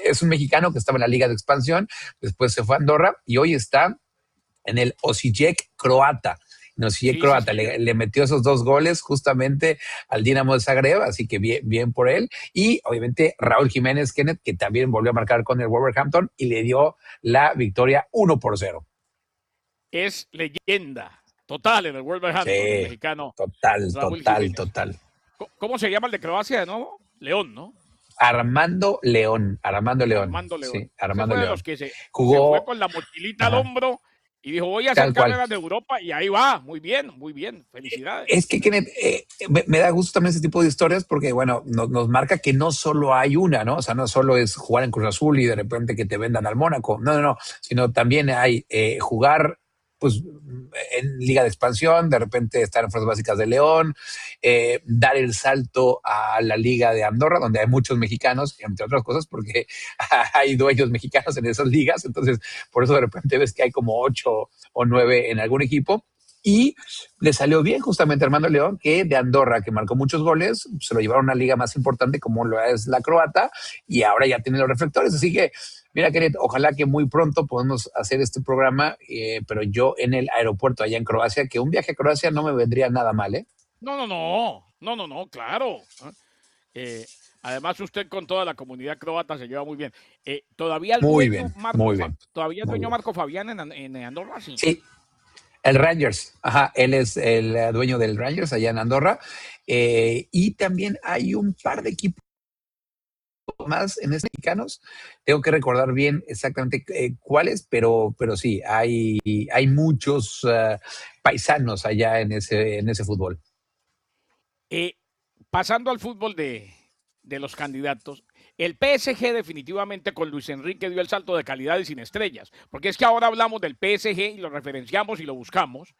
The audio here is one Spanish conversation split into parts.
es un mexicano que estaba en la Liga de Expansión, después se fue a Andorra y hoy está en el Osijek croata. En Osijek Sí, croata sí, le metió esos 2 goles justamente al Dinamo de Zagreb, así que bien por él. Y obviamente Raúl Jiménez Kenneth, que también volvió a marcar con el Wolverhampton y le dio la victoria 1-0. es leyenda total en el Wolverhampton, el Sí, mexicano Raúl total, Jiménez. total. ¿Cómo se llama el de Croacia de nuevo? León, ¿no? Armando León, Armando León. sí, Ese Armando fue de los León. que se fue Jugó, con la mochilita al ajá, hombro y dijo, voy a hacer tal cual. carreras de Europa, y ahí va. Muy bien. Felicidades. Es que Kenneth, me da gusto también ese tipo de historias porque, bueno, nos marca que no solo hay una, ¿no? O sea, no solo es jugar en Cruz Azul y de repente que te vendan al Mónaco, no, sino también hay jugar pues en Liga de Expansión, de repente estar en Fuerzas Básicas de León, dar el salto a la Liga de Andorra, donde hay muchos mexicanos, entre otras cosas, porque hay dueños mexicanos en esas ligas, entonces por eso de repente ves que hay como 8 o 9 en algún equipo. Y le salió bien justamente a Armando León, que de Andorra, que marcó muchos goles, se lo llevaron a una liga más importante como lo es la croata, y ahora ya tiene los reflectores. Así que, mira, Kenneth, ojalá que muy pronto podamos hacer este programa, pero yo en el aeropuerto allá en Croacia, que un viaje a Croacia no me vendría nada mal, ¿eh? No, claro. Eh, Además, usted con toda la comunidad croata se lleva muy bien. Todavía el Muy dueño bien, muy bien, todavía el muy dueño bien. Marco Fabián en Andorra, sí. Sí, el Rangers, ajá, él es el dueño del Rangers allá en Andorra, y también hay un par de equipos más en estos mexicanos. Tengo que recordar bien exactamente cuáles, pero sí, hay muchos paisanos allá en ese fútbol. Eh, Pasando al fútbol de los candidatos, el PSG definitivamente con Luis Enrique dio el salto de calidad y sin estrellas, porque es que ahora hablamos del PSG y lo referenciamos y lo buscamos,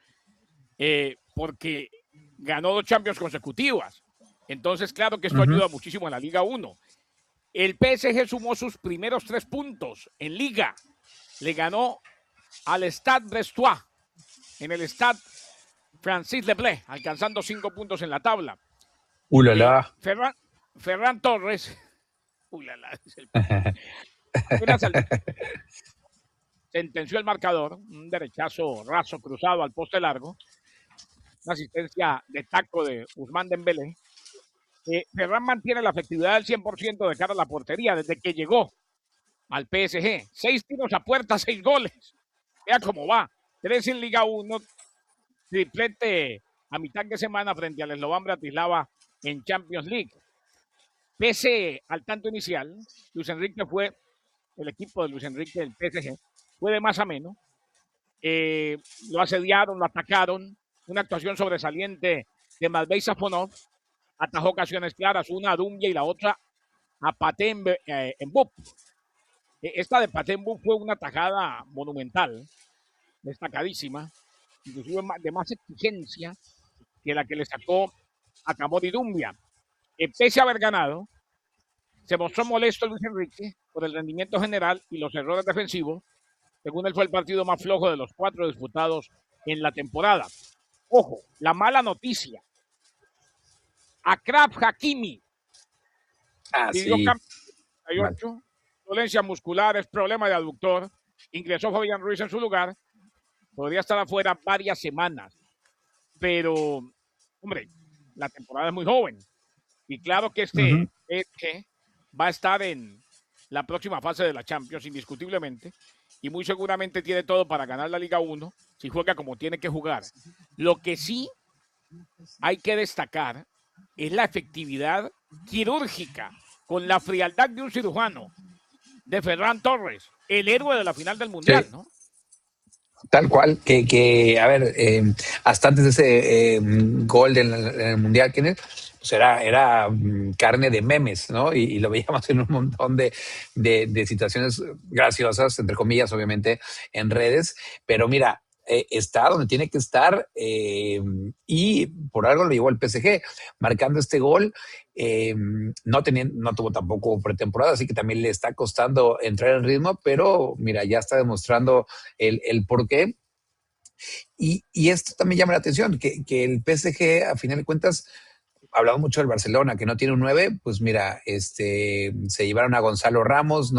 porque ganó 2 Champions consecutivas. Entonces, claro que esto Ujú. ayuda muchísimo a la Liga 1. El PSG sumó sus primeros 3 puntos en Liga. Le ganó al Stade Brestois en el Stade Francis Leblé, alcanzando 5 puntos en la tabla. Eh, Ulala. Ferran, Ferran Torres, es el apenas al sentenció el marcador, un derechazo raso cruzado al poste largo, una asistencia de taco de Ousmane Dembélé. Ferran mantiene la efectividad del 100% de cara a la portería desde que llegó al PSG. 6 tiros a puerta, 6 goles. Vea cómo va. 3 en Liga 1, triplete a mitad de semana frente al Slovan Bratislava en Champions League. Pese al tanto inicial, Luis Enrique fue, el equipo de Luis Enrique del PSG, fue de más a menos. Lo asediaron, lo atacaron. Una actuación sobresaliente de Matvei Safonov. Atajó ocasiones claras, una a Dumbia y la otra a Paté en Bup. Esta de Paté en Bup fue una tajada monumental, destacadísima, inclusive de más exigencia que la que le sacó a Camori Dumbia. Pese a haber ganado, se mostró molesto Luis Enrique por el rendimiento general y los errores defensivos. Según él, fue el partido más flojo de los 4 disputados en la temporada. Ojo, la mala noticia. Achraf Hakimi Ah, pidió sí, cambio mal. 38, dolencias musculares, problema de aductor. Ingresó Fabián Ruiz en su lugar. Podría estar afuera varias semanas. Pero, hombre, la temporada es muy joven. Y claro que Ujú. este PSG va a estar en la próxima fase de la Champions, indiscutiblemente. Y muy seguramente tiene todo para ganar la Liga 1 si juega como tiene que jugar. Lo que sí hay que destacar es la efectividad quirúrgica, con la frialdad de un cirujano, de Ferran Torres, el héroe de la final del Sí, Mundial, ¿no? tal cual, a ver, hasta antes de ese gol en el Mundial, Kenneth, pues era carne de memes, ¿no? Y lo veíamos en un montón de situaciones graciosas, entre comillas, obviamente, en redes, pero mira, está donde tiene que estar, y por algo lo llevó el PSG, marcando este gol. No tuvo tampoco pretemporada, así que también le está costando entrar en ritmo, pero mira, ya está demostrando el por qué. Y esto también llama la atención, que el PSG, a final de cuentas, hablamos mucho del Barcelona, que no tiene un 9, pues mira, se llevaron a Gonzalo Ramos,